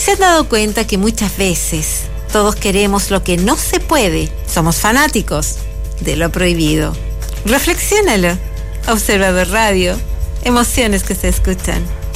¿Se han dado cuenta que muchas veces todos queremos lo que no se puede? Somos fanáticos de lo prohibido. Reflexiónalo. Observador Radio. Emociones que se escuchan.